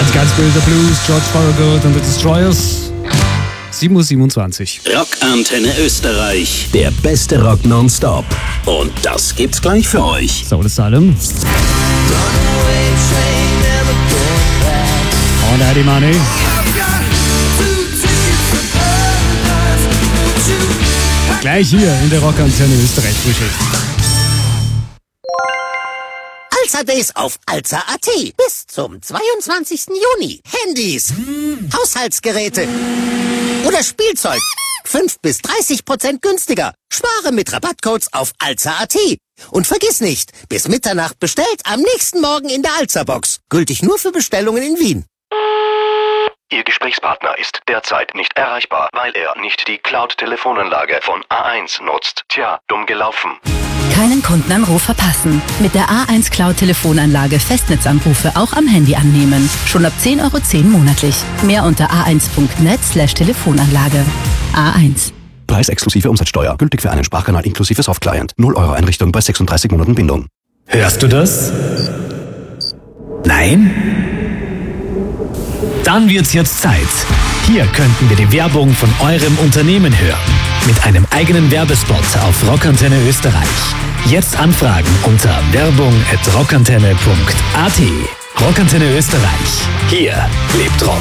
Ganz böser Blues, George Thorogood und The Destroyers. 7:27 Uhr. Rockantenne Österreich. Der beste Rock nonstop. Und das gibt's gleich für euch. Saul Salem. Und Eddie Money. Gleich hier in der Rockantenne Österreich Frühschicht. Alza Days auf Alza.at. Bis zum 22. Juni. Handys, Haushaltsgeräte oder Spielzeug. 5-30% günstiger. Spare mit Rabattcodes auf Alza.at. Und vergiss nicht, bis Mitternacht bestellt, am nächsten Morgen in der Alza-Box. Gültig nur für Bestellungen in Wien. Ihr Gesprächspartner ist derzeit nicht erreichbar, weil er nicht die Cloud-Telefonanlage von A1 nutzt. Tja, dumm gelaufen. Keinen Kundenanruf verpassen. Mit der A1 Cloud-Telefonanlage Festnetzanrufe auch am Handy annehmen. Schon ab 10,10 € monatlich. Mehr unter a1.net/Telefonanlage. A1. Preis exklusive Umsatzsteuer. Gültig für einen Sprachkanal inklusive Softclient. 0 € Einrichtung bei 36 Monaten Bindung. Hörst du das? Nein? Dann wird's jetzt Zeit. Hier könnten wir die Werbung von eurem Unternehmen hören. Mit einem eigenen Werbespot auf Rockantenne Österreich. Jetzt anfragen unter werbung@rockantenne.at. Rockantenne Österreich. Hier lebt Rock.